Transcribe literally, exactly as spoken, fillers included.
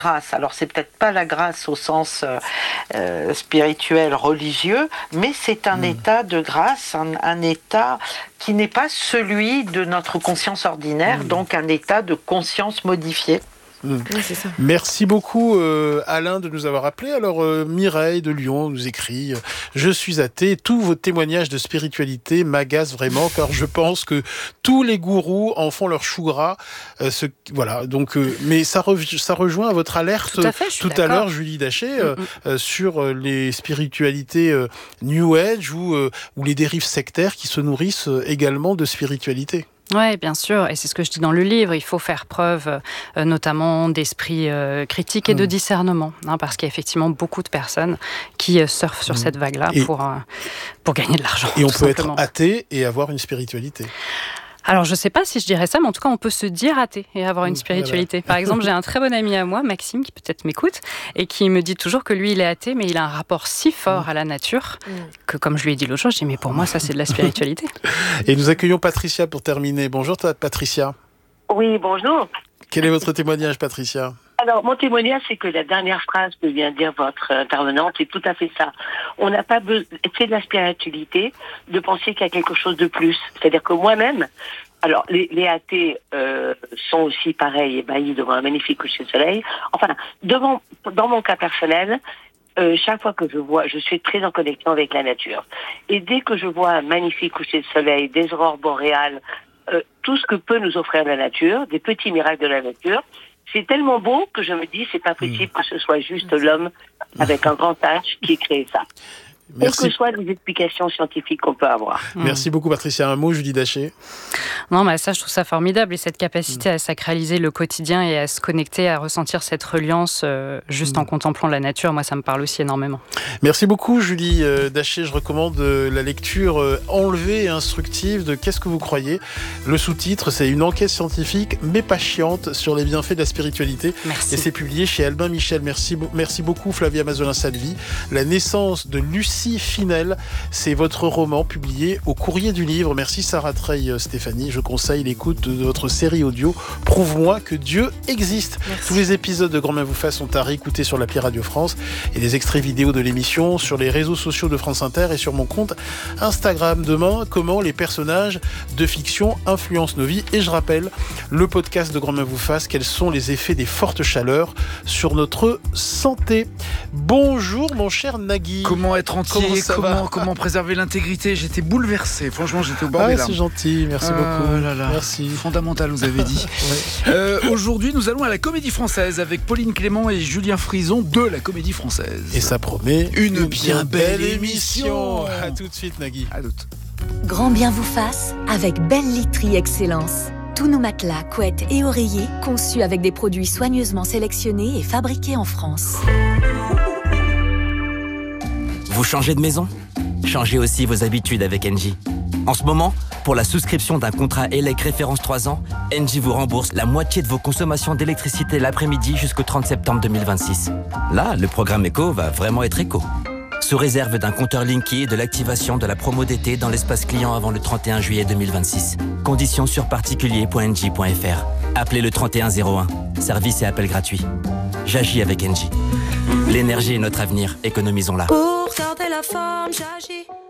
grâce. Alors c'est peut-être pas la grâce au sens euh, euh, spirituel, religieux, mais c'est un mmh. état de grâce, un, un état qui n'est pas celui de notre conscience ordinaire, mmh. donc un état de conscience modifiée. Mmh. Oui, c'est ça. Merci beaucoup euh, Alain de nous avoir appelés. Alors euh, Mireille de Lyon nous écrit euh, « Je suis athée, tous vos témoignages de spiritualité m'agacent vraiment car je pense que tous les gourous en font leur chou gras. Euh, ce, » Voilà, donc, euh, mais ça, re- ça rejoint votre alerte tout à, fait, tout à l'heure, Julie Daché, euh, mm-hmm. euh, sur les spiritualités euh, New Age ou, euh, ou les dérives sectaires qui se nourrissent euh, également de spiritualité. Oui, bien sûr, et c'est ce que je dis dans le livre, il faut faire preuve euh, notamment d'esprit euh, critique et mmh. de discernement, hein, parce qu'il y a effectivement beaucoup de personnes qui euh, surfent sur mmh. cette vague-là et pour, euh, pour gagner de l'argent. Et on peut simplement. être athée et avoir une spiritualité. Alors, je ne sais pas si je dirais ça, mais en tout cas, on peut se dire athée et avoir une spiritualité. Par exemple, j'ai un très bon ami à moi, Maxime, qui peut-être m'écoute, et qui me dit toujours que lui, il est athée, mais il a un rapport si fort à la nature que, comme je lui ai dit l'autre jour, je dis, mais pour moi, ça, c'est de la spiritualité. Et nous accueillons Patricia pour terminer. Bonjour, Patricia. Oui, bonjour. Quel est votre témoignage, Patricia ? Alors, mon témoignage, c'est que la dernière phrase que vient de dire votre intervenante, c'est tout à fait ça. On n'a pas besoin, c'est de la spiritualité, de penser qu'il y a quelque chose de plus. C'est-à-dire que moi-même, alors, les, les athées euh, sont aussi pareils, ébahis devant un magnifique coucher de soleil. Enfin, devant, dans mon cas personnel, euh, chaque fois que je vois, je suis très en connexion avec la nature. Et dès que je vois un magnifique coucher de soleil, des aurores boréales, euh, tout ce que peut nous offrir la nature, des petits miracles de la nature, c'est tellement beau que je me dis, c'est pas possible que ce soit juste l'homme avec un grand H qui ait créé ça. Merci. Quelles que soient les explications scientifiques qu'on peut avoir. Merci beaucoup Patricia. Un mot, Julie Daché. Non, mais ça, je trouve ça formidable. Et cette capacité mmh. à sacraliser le quotidien et à se connecter, à ressentir cette reliance euh, juste mmh. en contemplant la nature, moi, ça me parle aussi énormément. Merci beaucoup, Julie euh, Daché. Je recommande euh, la lecture euh, enlevée et instructive de Qu'est-ce que vous croyez ? Le sous-titre, c'est une enquête scientifique, mais pas chiante, sur les bienfaits de la spiritualité. Merci. Et c'est publié chez Albin Michel. Merci, merci beaucoup, Flavia Mazelin-Salvi. La naissance de Lucie Finel, c'est votre roman publié au Courrier du Livre. Merci Sarah Treille Stéphanie. Je conseille l'écoute de votre série audio Prouve-moi que Dieu existe. Merci. Tous les épisodes de Grand Bien vous fasse sont à réécouter sur l'appli Radio France et des extraits vidéo de l'émission sur les réseaux sociaux de France Inter et sur mon compte Instagram. Demain, comment les personnages de fiction influencent nos vies. Et je rappelle le podcast de Grand Bien vous fasse, quels sont les effets des fortes chaleurs sur notre santé. Bonjour mon cher Nagui. Comment être entier, comment, comment, comment préserver l'intégrité. J'étais bouleversé, franchement j'étais au bord des ah, larmes. C'est gentil, merci euh, beaucoup. Là, là. Merci. Fondamental, vous avez dit. ouais. euh, aujourd'hui, nous allons à la Comédie Française avec Pauline Clément et Julien Frison de la Comédie Française. Et ça promet une, une bien belle émission. À tout de suite, Nagui. À toutes. Grand Bien vous fasse avec Belle Literie Excellence. Tous nos matelas, couettes et oreillers conçus avec des produits soigneusement sélectionnés et fabriqués en France. Vous changez de maison ? Changez aussi vos habitudes avec Engie. En ce moment, pour la souscription d'un contrat E L E C référence trois ans, Engie vous rembourse la moitié de vos consommations d'électricité l'après-midi jusqu'au trente septembre deux mille vingt-six. Là, le programme éco va vraiment être éco. Sous réserve d'un compteur Linky et de l'activation de la promo d'été dans l'espace client avant le trente et un juillet deux mille vingt-six. Conditions sur particulier point engie point f r. Appelez le trente et un zéro un. Service et appel gratuit. J'agis avec Engie. L'énergie est notre avenir. Économisons-la. Pour garder la forme, j'agis.